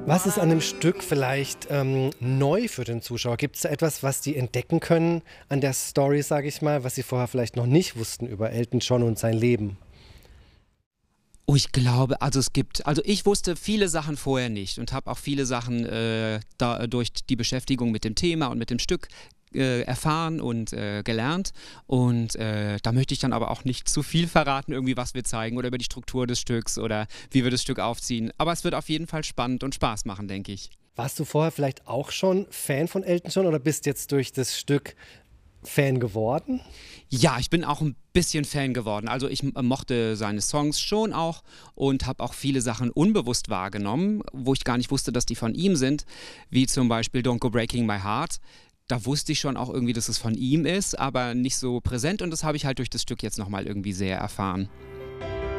Was ist an dem Stück vielleicht neu für den Zuschauer? Gibt es da etwas, was die entdecken können an der Story, sage ich mal, was sie vorher vielleicht noch nicht wussten über Elton John und sein Leben? Oh, ich glaube, also ich wusste viele Sachen vorher nicht und habe auch viele Sachen durch die Beschäftigung mit dem Thema und mit dem Stück erfahren und gelernt. Und da möchte ich dann aber auch nicht zu viel verraten, irgendwie was wir zeigen oder über die Struktur des Stücks oder wie wir das Stück aufziehen. Aber es wird auf jeden Fall spannend und Spaß machen, denke ich. Warst du vorher vielleicht auch schon Fan von Elton John oder bist jetzt durch das Stück Fan geworden? Ja, ich bin auch ein bisschen Fan geworden. Also ich mochte seine Songs schon auch und habe auch viele Sachen unbewusst wahrgenommen, wo ich gar nicht wusste, dass die von ihm sind, wie zum Beispiel Don't Go Breaking My Heart. Da wusste ich schon auch irgendwie, dass es von ihm ist, aber nicht so präsent und das habe ich halt durch das Stück jetzt nochmal irgendwie sehr erfahren.